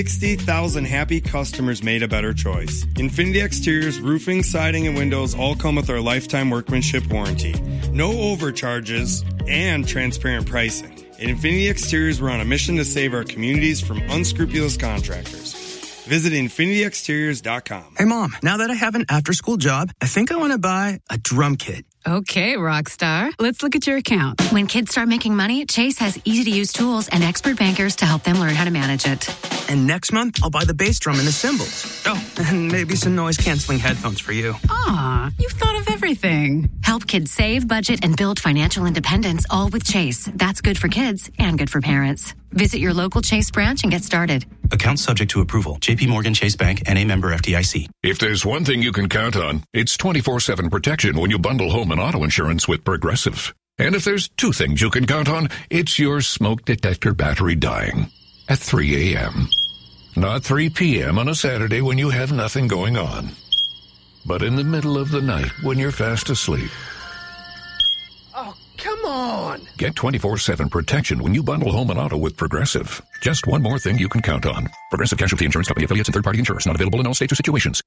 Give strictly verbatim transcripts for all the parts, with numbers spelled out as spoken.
sixty thousand happy customers made a better choice. Infinity Exteriors roofing, siding, and windows all come with our lifetime workmanship warranty. No overcharges and transparent pricing. At Infinity Exteriors, we're on a mission to save our communities from unscrupulous contractors. Visit infinity exteriors dot com. Hey, Mom, now that I have an after-school job, I think I want to buy a drum kit. Okay, rock star. Let's look at your account. When kids start making money, Chase has easy-to-use tools and expert bankers to help them learn how to manage it. And next month, I'll buy the bass drum and the cymbals. Oh, and maybe some noise-canceling headphones for you. Aw, you've thought of everything. Help kids save, budget, and build financial independence, all with Chase. That's good for kids and good for parents. Visit your local Chase branch and get started. Account subject to approval. J P Morgan Chase Bank, N A member F D I C. If there's one thing you can count on, it's twenty-four seven protection when you bundle home and auto insurance with Progressive. And if there's two things you can count on, it's your smoke detector battery dying at three a.m. Not three p.m. on a Saturday when you have nothing going on, but in the middle of the night when you're fast asleep. Oh, come on! Get twenty-four seven protection when you bundle home and auto with Progressive. Just one more thing you can count on. Progressive Casualty Insurance Company affiliates and third-party insurers. Not available in all states or situations.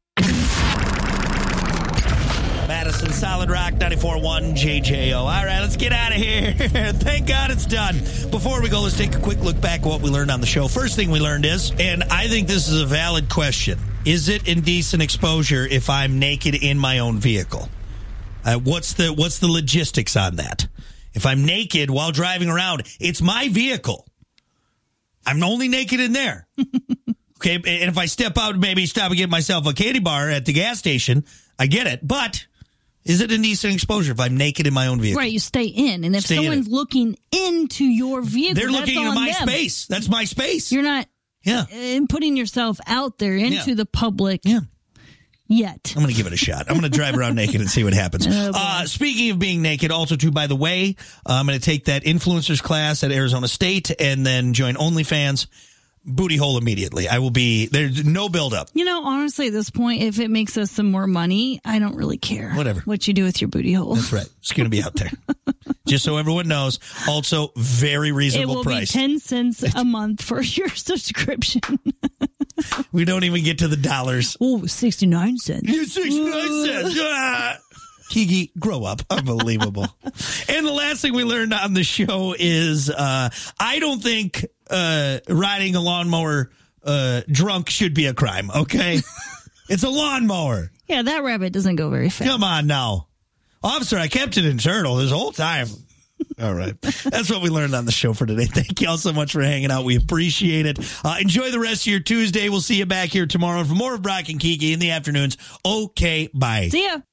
Madison, Solid Rock, ninety-four point one J J O. All right, let's get out of here. Thank God it's done. Before we go, let's take a quick look back at what we learned on the show. First thing we learned is, and I think this is a valid question, is it indecent exposure if I'm naked in my own vehicle? Uh, what's the what's the logistics on that? If I'm naked while driving around, it's my vehicle. I'm only naked in there. Okay, and if I step out, maybe stop and get myself a candy bar at the gas station, I get it. But is it indecent exposure if I'm naked in my own vehicle? Right, you stay in. And if Stay someone's looking into your vehicle, they're looking that's into on my them. space. That's my space. You're not yeah. uh, putting yourself out there into Yeah. the public Yeah. yet. I'm going to give it a shot. I'm going to drive around naked and see what happens. Oh, uh, speaking of being naked, also, too, by the way, I'm going to take that influencers class at Arizona State and then join OnlyFans. Booty hole immediately. I will be, there's no buildup. You know, honestly, at this point, if it makes us some more money, I don't really care. Whatever. What you do with your booty hole. That's right. It's going to be out there. Just so everyone knows. Also, very reasonable It will price. be ten cents a month for your subscription. We don't even get to the dollars. Oh, sixty-nine cents. sixty-nine cents. Ah. Kiki, grow up. Unbelievable. And the last thing we learned on the show is uh, I don't think uh, riding a lawnmower uh, drunk should be a crime, okay? It's a lawnmower. Yeah, that rabbit doesn't go very fast. Come on now. Officer, I kept it internal this whole time. All right. That's what we learned on the show for today. Thank you all so much for hanging out. We appreciate it. Uh, enjoy the rest of your Tuesday. We'll see you back here tomorrow for more of Brock and Kiki in the afternoons. Okay, bye. See ya.